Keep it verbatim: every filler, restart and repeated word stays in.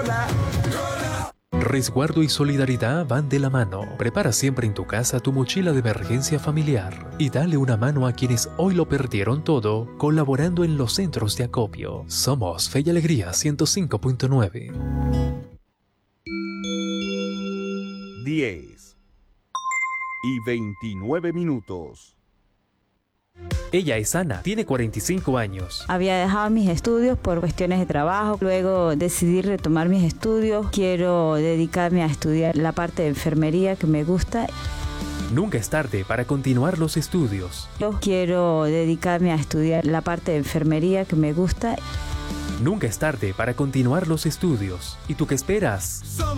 Resguardo y solidaridad van de la mano. Prepara siempre en tu casa tu mochila de emergencia familiar y dale una mano a quienes hoy lo perdieron todo colaborando en los centros de acopio. Somos Fe y Alegría ciento cinco punto nueve. diez y veintinueve minutos. Ella es Ana, tiene cuarenta y cinco años. Había dejado mis estudios por cuestiones de trabajo, luego decidí retomar mis estudios. Quiero dedicarme a estudiar la parte de enfermería que me gusta. Nunca es tarde para continuar los estudios. Yo quiero dedicarme a estudiar la parte de enfermería que me gusta. Nunca es tarde para continuar los estudios. ¿Y tú qué esperas?